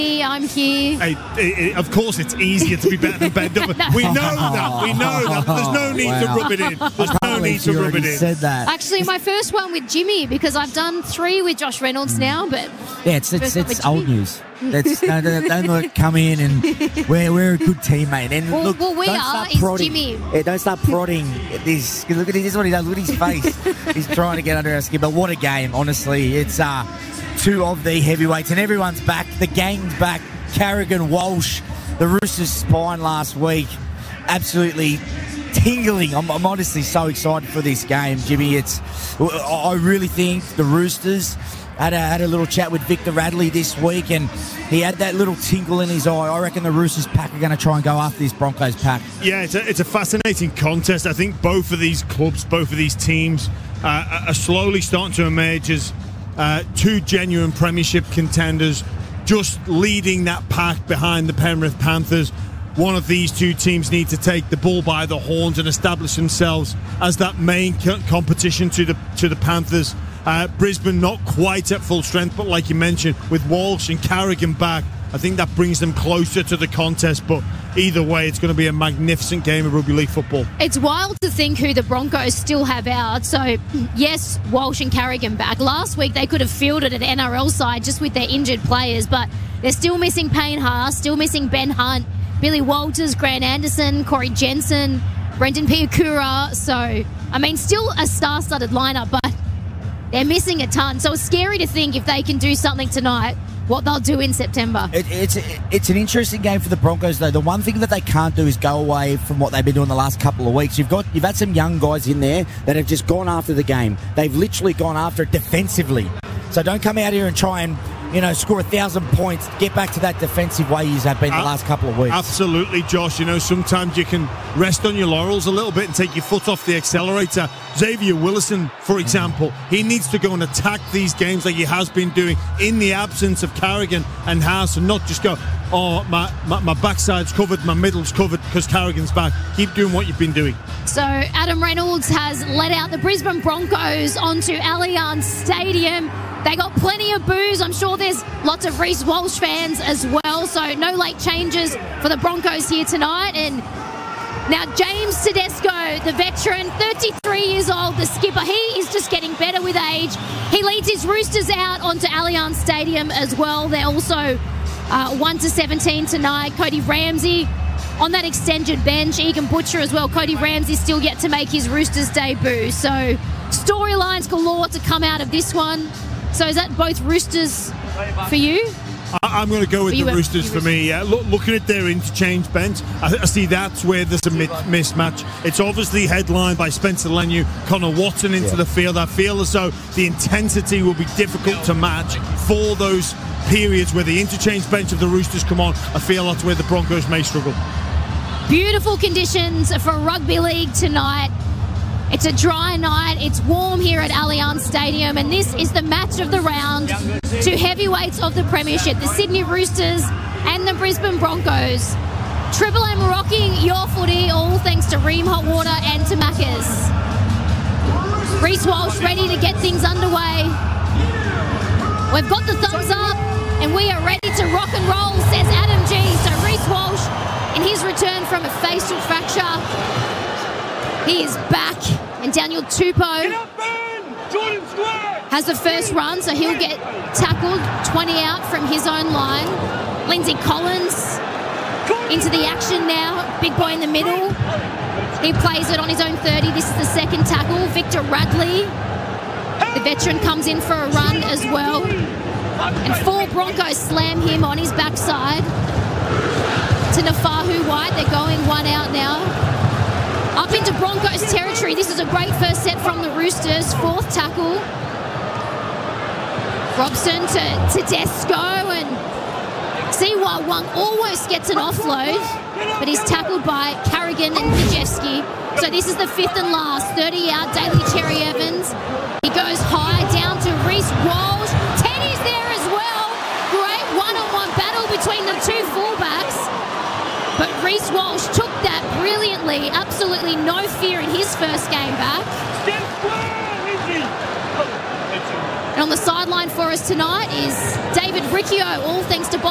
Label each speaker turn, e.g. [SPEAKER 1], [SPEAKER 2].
[SPEAKER 1] I'm here.
[SPEAKER 2] Hey, of course, it's easier to be better than Ben Duffy. We know that. We know that. There's no need to rub it in. There's no need to rub it in.
[SPEAKER 3] Said that.
[SPEAKER 1] Actually, my first one with Jimmy, because I've done 3 with Josh Reynolds now, but
[SPEAKER 3] yeah, it's old news. Don't let it come in, and we're a good teammate. And
[SPEAKER 1] well,
[SPEAKER 3] look,
[SPEAKER 1] we
[SPEAKER 3] don't
[SPEAKER 1] are.
[SPEAKER 3] start
[SPEAKER 1] Is
[SPEAKER 3] prodding.
[SPEAKER 1] Jimmy?
[SPEAKER 3] Yeah, don't start prodding this. Look at this. This is what he does. Look at his face. He's trying to get under our skin. But what a game! Honestly, it's 2 of the heavyweights, and everyone's back. The gang's back. Carrigan, Walsh, the Roosters' spine last week, absolutely tingling. I'm honestly so excited for this game, Jimmy. I really think the Roosters had a little chat with Victor Radley this week, and he had that little tinkle in his eye. I reckon the Roosters pack are going to try and go after this Broncos pack.
[SPEAKER 2] Yeah, it's a fascinating contest. I think both of these clubs, both of these teams are slowly starting to emerge as 2 genuine premiership contenders, just leading that pack behind the Penrith Panthers. One of these 2 teams need to take the bull by the horns and establish themselves as that main competition to the Panthers. Brisbane not quite at full strength, but like you mentioned, with Walsh and Carrigan back, I think that brings them closer to the contest. But either way, it's going to be a magnificent game of rugby league football.
[SPEAKER 1] It's wild to think who the Broncos still have out. So, yes, Walsh and Carrigan back. Last week, they could have fielded an NRL side just with their injured players, but they're still missing Payne Haas, still missing Ben Hunt, Billy Walters, Grant Anderson, Corey Jensen, Brendan Piakura. So, I mean, still a star-studded lineup, but they're missing a ton. So it's scary to think if they can do something tonight, what they'll do in September.
[SPEAKER 3] It's an interesting game for the Broncos, though. The one thing that they can't do is go away from what they've been doing the last couple of weeks. You've had some young guys in there that have just gone after the game. They've literally gone after it defensively. So don't come out here and try and score 1,000 points. Get back to that defensive way you have been the last couple of weeks.
[SPEAKER 2] Absolutely, Josh. Sometimes you can rest on your laurels a little bit and take your foot off the accelerator. Xavier Willison, for example, he needs to go and attack these games like he has been doing in the absence of Carrigan and Haas, and not just go, oh, my backside's covered, my middle's covered because Carrigan's back. Keep doing what you've been doing.
[SPEAKER 1] So Adam Reynolds has led out the Brisbane Broncos onto Allianz Stadium. They got plenty of boos. I'm sure there's lots of Reece Walsh fans as well. So no late changes for the Broncos here tonight. And now James Tedesco, the veteran, 33 years old, the skipper, he is just getting better with age. He leads his Roosters out onto Allianz Stadium as well. They're also 1-17 tonight. Cody Ramsey on that extended bench. Egan Butcher as well. Cody Ramsey still yet to make his Roosters debut. So storylines galore to come out of this one. So is that both Roosters for you?
[SPEAKER 2] I'm going to go with the Roosters for me. Yeah. Looking at their interchange bench, I see that's where there's a mismatch. It's obviously headlined by Spencer Leniu, Connor Watson into the field. I feel as though the intensity will be difficult to match for those periods where the interchange bench of the Roosters come on. I feel that's where the Broncos may struggle. Beautiful
[SPEAKER 1] conditions for rugby league tonight. It's a dry night. It's warm here at Allianz Stadium, and this is the match of the round. 2 heavyweights of the premiership, the Sydney Roosters and the Brisbane Broncos. Triple M rocking your footy, all thanks to Ream Hot Water and to Macca's. Reece Walsh ready to get things underway. We've got the thumbs up, and we are ready to rock and roll, says Adam G. So Reece Walsh, in his return from a facial fracture, he is back, and Daniel Tupou has the first run, so he'll get tackled 20 out from his own line. Lindsay Collins into the action now, big boy in the middle. He plays it on his own 30. This is the second tackle. Victor Radley, the veteran, comes in for a run as well. And 4 Broncos slam him on his backside to Nafahu White. They're going 1 out now. Up into Broncos territory. This is a great first set from the Roosters. 4th tackle. Robson to Tedesco, and Siwa Wang almost gets an offload, but he's tackled by Carrigan and Pajewski. So this is the 5th and last. 30 out, Daly Cherry Evans. He goes high down to Reece Walsh. Teddy's there as well. Great one-on-one battle between the 2 fullbacks. But Reece Walsh took that brilliantly. Absolutely no fear in his first game back. And on the sideline for us tonight is David Riccio, all thanks to